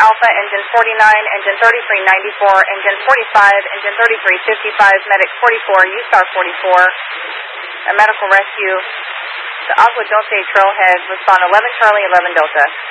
Alpha, engine 49, engine 3394, engine 45, engine 3355, medic 44, U-Star 44, a medical rescue. The Aqua Dulce Trailhead, respond 11 Charlie, 11 Delta.